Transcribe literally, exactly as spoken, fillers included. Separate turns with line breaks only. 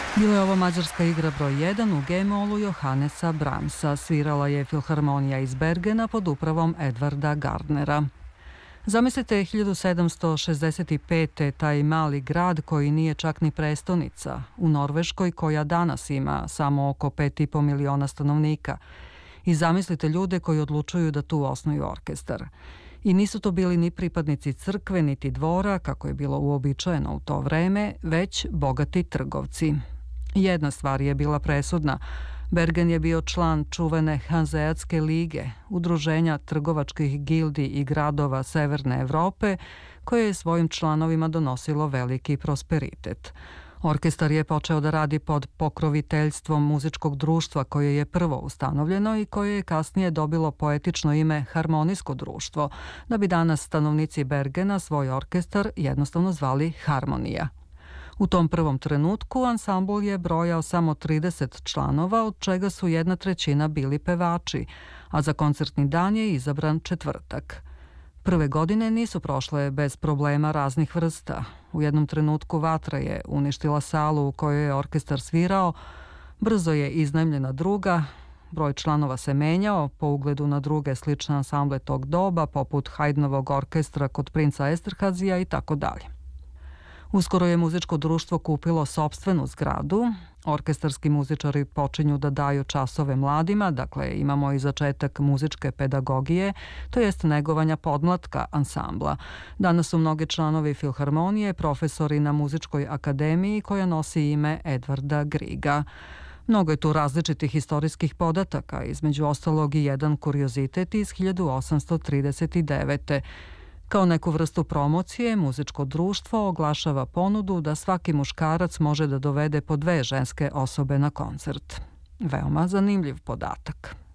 Bila je ovo mađarska igra broj jedan u G-molu Johannesa Brahmsa. Svirala je Filharmonija iz Bergena pod upravom Edvarda Gardnera. Zamislite hiljadu sedamsto šezdeset pete. taj mali grad koji nije čak ni prestonica, u Norveškoj koja danas ima samo oko pet i po miliona stanovnika. I zamislite ljude koji odlučuju da tu osnuju orkestar. I nisu to bili ni pripadnici crkve, niti dvora, kako je bilo uobičajeno u to vreme, već bogati trgovci. Jedna stvar je bila presudna. Bergen je bio član čuvene Hanzeatske lige, udruženja trgovačkih gildi i gradova Severne Evrope, koje je svojim članovima donosilo veliki prosperitet. Orkestar je počeo da radi pod pokroviteljstvom muzičkog društva koje je prvo ustanovljeno i koje je kasnije dobilo poetično ime Harmonijsko društvo, da bi danas stanovnici Bergena svoj orkestar jednostavno zvali Harmonija. U tom prvom trenutku ansambl je brojao samo trideset članova, od čega su jedna trećina bili pevači, a za koncertni dan je izabran četvrtak. Prve godine nisu prošle bez problema raznih vrsta. U jednom trenutku vatra je uništila salu u kojoj je orkestar svirao, brzo je iznajmljena druga, broj članova se menjao po ugledu na druge slične ansamble tog doba, poput Haydnovog orkestra kod princa Esterhazija i tako dalje. Uskoro je muzičko društvo kupilo sopstvenu zgradu. Orkestarski muzičari počinju da daju časove mladima, dakle imamo i začetak muzičke pedagogije, to jest negovanja podmlatka ansambla. Danas su mnogi članovi Filharmonije profesori na muzičkoj akademiji koja nosi ime Edvarda Griga. Mnogo je tu različitih istorijskih podataka, između ostalog i jedan kuriozitet iz hiljadu osamsto trideset devete. Kao neku vrstu promocije, muzičko društvo oglašava ponudu da svaki muškarac može da dovede po dve ženske osobe na koncert. Veoma zanimljiv podatak.